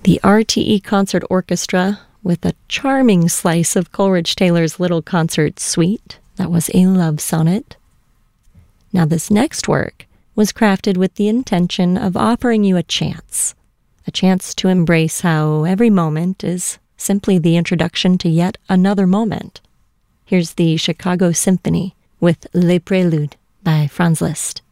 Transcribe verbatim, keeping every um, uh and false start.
The R T E Concert Orchestra with a charming slice of Coleridge Taylor's Little Concert Suite. That was a love sonnet. Now this next work was crafted with the intention of offering you a chance, a chance to embrace how every moment is simply the introduction to yet another moment. Here's the Chicago Symphony with Les Préludes by Franz Liszt.